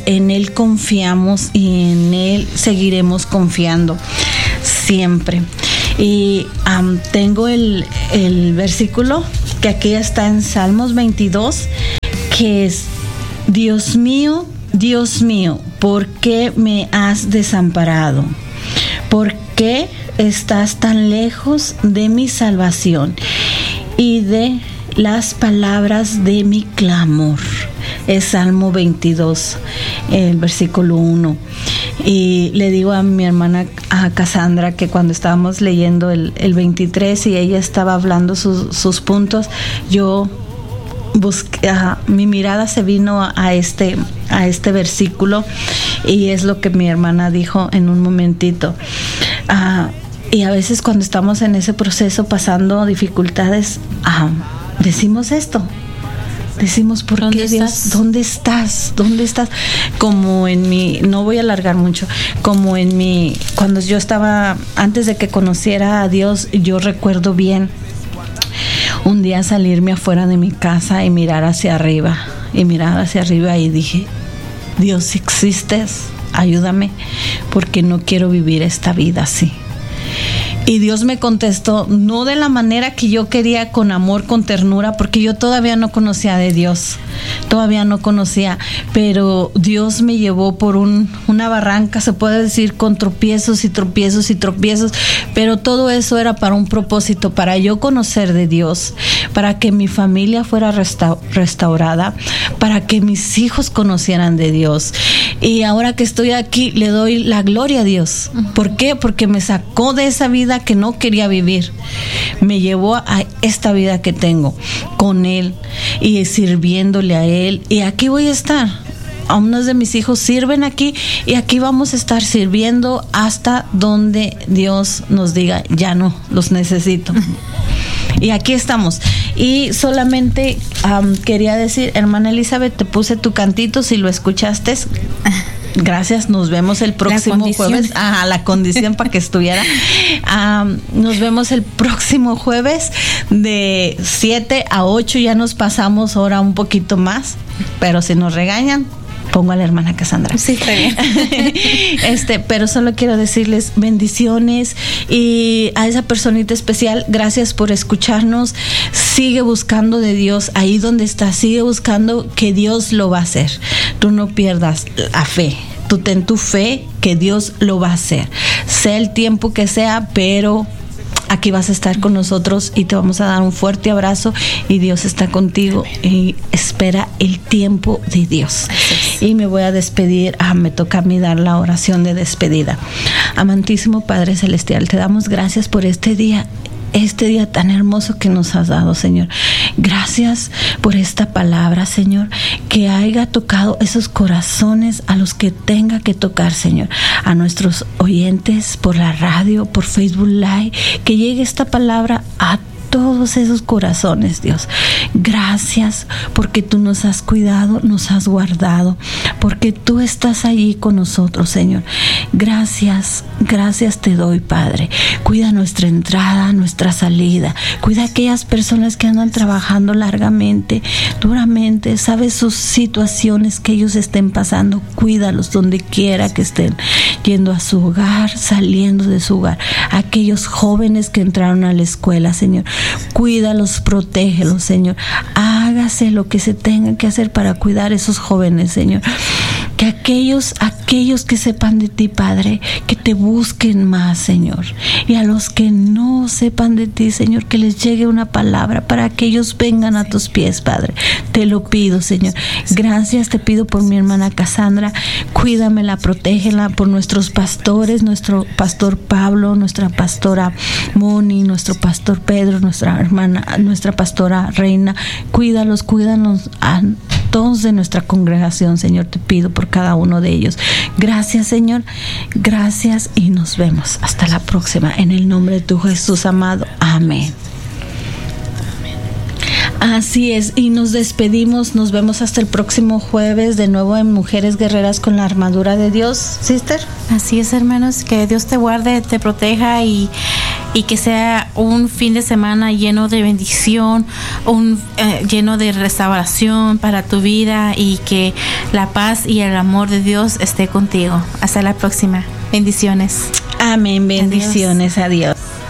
en Él confiamos y en Él seguiremos confiando siempre. Y tengo el versículo que aquí está en Salmos 22, que es: Dios mío, ¿por qué me has desamparado? ¿Por qué estás tan lejos de mi salvación y de las palabras de mi clamor? Es Salmo 22, el versículo 1. Y le digo a mi hermana, a Cassandra, que cuando estábamos leyendo el 23 y ella estaba hablando sus puntos, yo busqué, mi mirada se vino a este versículo, y es lo que mi hermana dijo en un momentito. Y a veces cuando estamos en ese proceso pasando dificultades, decimos esto. Decimos, ¿por qué, Dios? ¿Dónde estás? ¿Dónde estás? Como en mi, no voy a alargar mucho, como en mi, cuando yo estaba, antes de que conociera a Dios, yo recuerdo bien un día salirme afuera de mi casa y mirar hacia arriba, y dije, Dios, si existes, ayúdame, porque no quiero vivir esta vida así. Y Dios me contestó, no de la manera que yo quería, con amor, con ternura, porque yo todavía no conocía de Dios, pero Dios me llevó por una barranca, se puede decir, con tropiezos y tropiezos y tropiezos, pero todo eso era para un propósito, para yo conocer de Dios, para que mi familia fuera restaurada, para que mis hijos conocieran de Dios. Y ahora que estoy aquí, le doy la gloria a Dios. ¿Por qué? Porque me sacó de esa vida que no quería vivir. Me llevó a esta vida que tengo con Él y sirviéndole a Él. Y aquí voy a estar. A unos de mis hijos sirven aquí, y aquí vamos a estar sirviendo hasta donde Dios nos diga, ya no los necesito. Y aquí estamos. Y solamente quería decir, hermana Elizabeth, te puse tu cantito, si lo escuchaste. Gracias, nos vemos el próximo jueves. La condición para que estuviera. Nos vemos el próximo jueves de 7 a 8. Ya nos pasamos ahora un poquito más, pero si nos regañan, pongo a la hermana Cassandra. Sí, está bien. Pero solo quiero decirles bendiciones, y a esa personita especial, gracias por escucharnos. Sigue buscando de Dios ahí donde estás, sigue buscando, que Dios lo va a hacer. Tú no pierdas la fe. Tú ten tu fe que Dios lo va a hacer. Sea el tiempo que sea, pero aquí vas a estar con nosotros y te vamos a dar un fuerte abrazo, y Dios está contigo. Amén. Y espera el tiempo de Dios. Y me voy a despedir. Me toca a mí dar la oración de despedida. Amantísimo Padre Celestial, te damos gracias por este día tan hermoso que nos has dado, Señor. Gracias por esta palabra, Señor, que haya tocado esos corazones a los que tenga que tocar, Señor. A nuestros oyentes por la radio, por Facebook Live, que llegue esta palabra a todos esos corazones, Dios. Gracias porque tú nos has cuidado, nos has guardado, porque tú estás allí con nosotros, Señor. Gracias te doy, Padre. Cuida nuestra entrada, nuestra salida. Cuida a aquellas personas que andan trabajando largamente, duramente. Sabes sus situaciones que ellos estén pasando. Cuídalos donde quiera que estén, yendo a su hogar, saliendo de su hogar. Aquellos jóvenes que entraron a la escuela, Señor, cuídalos, protégelos, Señor. Hágase lo que se tenga que hacer para cuidar a esos jóvenes, Señor. Que aquellos que sepan de ti, Padre, que te busquen más, Señor. Y a los que no sepan de ti, Señor, que les llegue una palabra para que ellos vengan a tus pies, Padre. Te lo pido, Señor. Gracias te pido por mi hermana Cassandra. Cuídamela, protégela, por nuestros pastores, nuestro pastor Pablo, nuestra pastora Moni, nuestro pastor Pedro, nuestra pastora Reina. Cuídalos a todos de nuestra congregación, Señor, te pido por cada uno de ellos. Gracias, Señor, gracias, y nos vemos hasta la próxima, en el nombre de tu Jesús amado, amén. Así es, y nos despedimos, nos vemos hasta el próximo jueves, de nuevo en Mujeres Guerreras con la Armadura de Dios, sister. Así es, hermanos, que Dios te guarde, te proteja, y y que sea un fin de semana lleno de bendición, lleno de restauración para tu vida, y que la paz y el amor de Dios esté contigo. Hasta la próxima. Bendiciones. Amén. Bendiciones. Adiós.